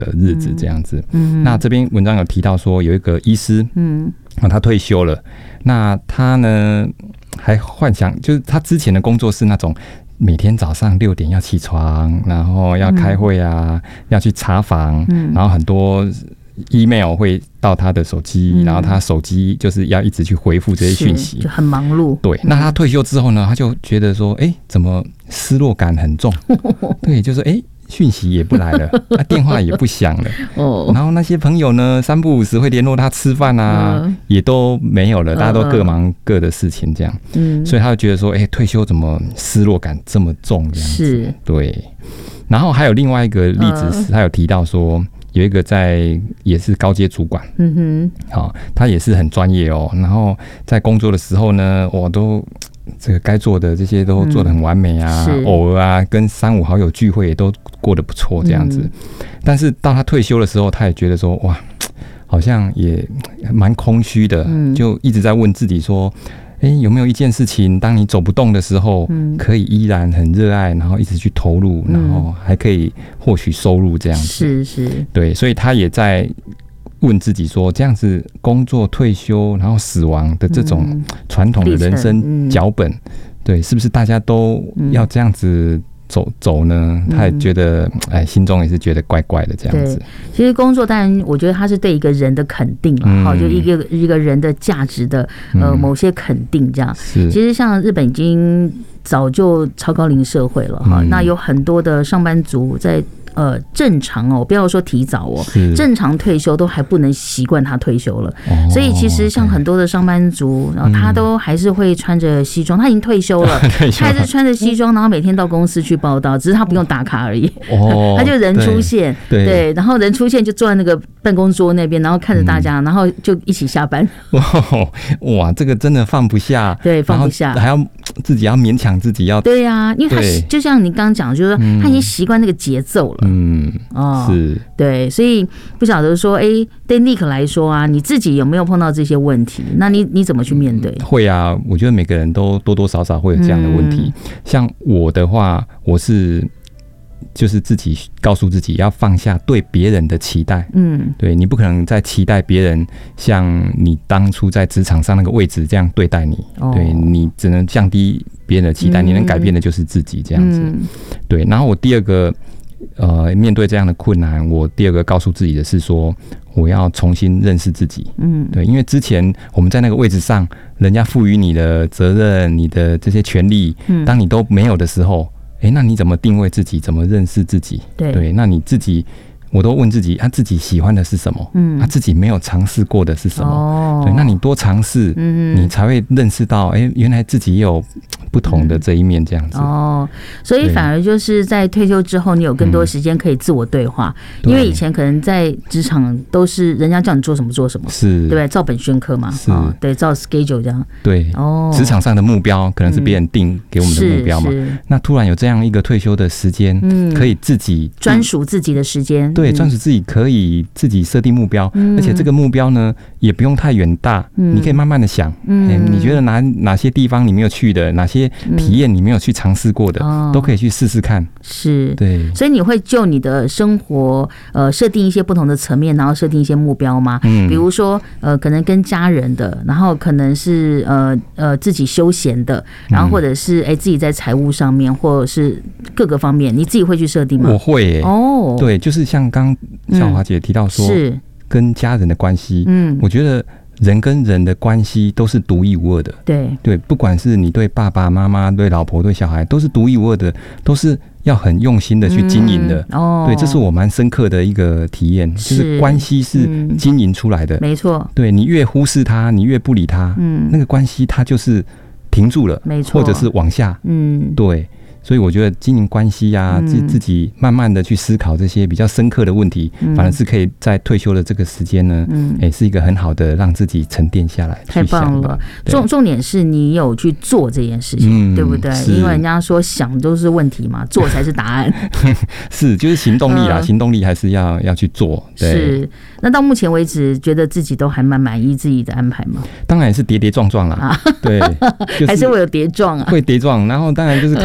日子这样子。那这边文章有提到说，有一个医师，他退休了，那他呢还幻想，就是他之前的工作是那种每天早上6点要起床，然后要开会啊，要去查房，然后很多email 会到他的手机，然后他手机就是要一直去回复这些讯息， 就很忙碌。 对，那他退休之后呢，他就觉得说，怎么失落感很重？对，就是讯息也不来了，电话也不响了，然后那些朋友呢，3不5时会联络他吃饭啊，也都没有了，大家都各忙各的事情这样，所以他就觉得说，退休怎么失落感这么重这样子？是，对。然后还有另外一个例子是，他有提到说，有一个也是高阶主管，他也是很专业哦，然后在工作的时候呢，我都这个该做的这些都做得很完美啊，偶尔啊跟3、5好友聚会也都过得不错这样子，但是到他退休的时候，他也觉得说，哇，好像也蛮空虚的，就一直在问自己说，有没有一件事情，当你走不动的时候，可以依然很热爱，然后一直去投入，然后还可以获取收入这样子。是，对，所以他也在问自己说，这样子工作、退休，然后死亡的这种传统的人生脚本，对，是不是大家都要这样子走呢？他也觉得，心中也是觉得怪怪的这样子。 其实工作当然，我觉得它是对一个人的肯定了，就一个人的价值的某些肯定这样。其实像日本已经早就超高龄社会了哈，那有很多的上班族在。正常哦，不要说提早哦，正常退休都还不能习惯他退休了，所以其实像很多的上班族，然后他都还是会穿着西装，他已经退休了，他还是穿着西装，然后每天到公司去报道，只是他不用打卡而已，他就人出现，对，然后人出现就坐在那个办公桌那边，然后看着大家，然后就一起下班。 哇，这个真的放不下， 对，放不下， 还要自己要勉强自己要， 对呀，因为他就像你刚刚讲，就是说他已经习惯那个节奏了。是，对，所以不晓得说，对 Nick 来说啊，你自己有没有碰到这些问题？那你怎么去面对？ 会啊，我觉得每个人都多多少少会有这样的问题。像我的话，我是就是自己告诉自己要放下对别人的期待，对，你不可能再期待别人像你当初在职场上那个位置这样对待你，对，你只能降低别人的期待，你能改变的就是自己这样子，对。然后我第二个面对这样的困难，我第二个告诉自己的是说，我要重新认识自己，对，因为之前我们在那个位置上，人家赋予你的责任、你的这些权利，当你都没有的时候，那你怎么定位自己？怎么认识自己？对，那你自己，我都问自己，自己喜欢的是什么？自己没有尝试过的是什么？对，那你多尝试，你才会认识到，原来自己也有不同的这一面，这样子。 所以反而就是在退休之后，你有更多时间可以自我对话，因为以前可能在职场都是人家叫你做什么做什么，是，对不对？照本宣科嘛，是，对，照 schedule 这样。对，职场上的目标可能是别人定给我们的目标嘛，那突然有这样一个退休的时间，可以自己专属自己的时间。 对，专属自己可以自己设定目标，而且这个目标呢也不用太远大，你可以慢慢的想，你觉得哪些地方你没有去的，哪些体验你没有去尝试过的，都可以去试试看。 是， 对， 所以你会就你的生活设定一些不同的层面，然后设定一些目标吗？比如说可能跟家人的，然后可能是自己休闲的，然后或者是自己在财务上面，或者是各个方面，你自己会去设定吗？ 我会对，就是像刚小华姐提到说，是跟家人的关系，我觉得人跟人的关系都是独一无二的，对，不管是你对爸爸妈妈、对老婆、对小孩，都是独一无二的，都是要很用心的去经营的。对，这是我蛮深刻的一个体验，就是关系是经营出来的，没错。对，你越忽视它，你越不理它，那个关系它就是停住了，没错，或者是往下，对。所以我觉得经营关系啊，自己慢慢的去思考这些比较深刻的问题，反而是可以在退休的这个时间呢，是一个很好的让自己沉淀下来。 太棒了！重点是你有去做这件事情，对不对？因为人家说想都是问题嘛，做才是答案。 是，就是行动力啊，行动力还是要去做。对，是。 那到目前为止，觉得自己都还蛮满意自己的安排吗？ 当然是跌跌撞撞啦，对， 还是会有跌撞啊， 会跌撞。然后当然就是看文章。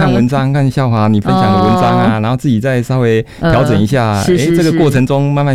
看看校华你分享的文章啊，然后自己再稍微调整一下，这个过程中慢慢